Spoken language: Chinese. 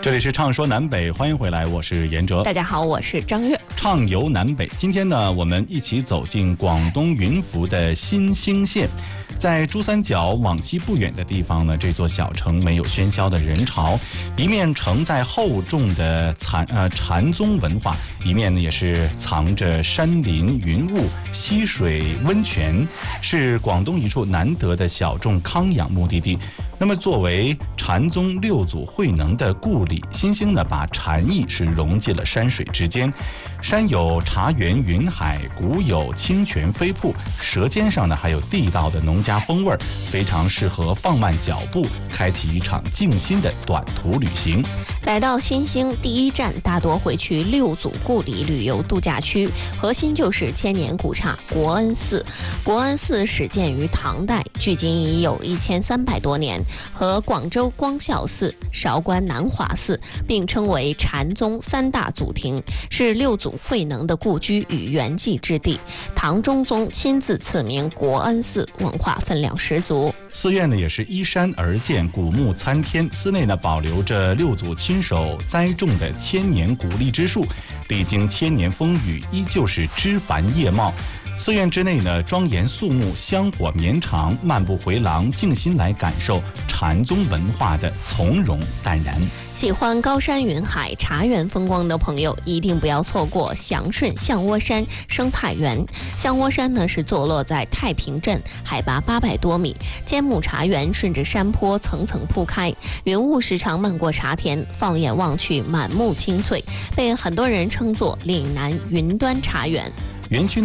这里是畅说南北，欢迎回来，我是严哲。 大家好，我是张悦。 畅游南北，今天呢，我们一起走进广东云浮的新兴县。在珠三角往西不远的地方呢，这座小城没有喧嚣的人潮，一面承载厚重的禅宗文化，一面呢也是藏着山林云雾、溪水温泉，是广东一处难得的小众康养目的地。那么作为禅宗六祖慧能的故里，新兴呢把禅意是融进了山水之间，山有茶园云海，谷有清泉飞瀑，舌尖上呢还有地道的农家风味，非常适合放慢脚步，开启一场静心的短途旅行。 来到新兴第一站，大多会去六祖故里旅游度假区，核心就是千年古刹国恩寺。国恩寺始建于唐代，距今已有1300多年，和广州光孝寺、韶关南华寺并称为禅宗三大祖庭，是六祖慧能的故居与圆寂之地。唐中宗亲自赐名国恩寺，文化分量十足。 寺院呢也是依山而建，古木参天，寺内呢保留着六祖亲手栽种的千年古荔枝树，历经千年风雨，依旧是枝繁叶茂。寺院之内呢，庄严肃穆，香火绵长，漫步回廊，静心来感受禅宗文化的从容淡然。 喜欢高山云海、茶园风光的朋友，一定不要错过祥顺象窝山生态园。象窝山呢是坐落在太平镇，海拔800多米，坚木茶园顺着山坡层层铺开，云雾时常漫过茶田，放眼望去满目青翠，被很多人称作岭南云端茶园。 园区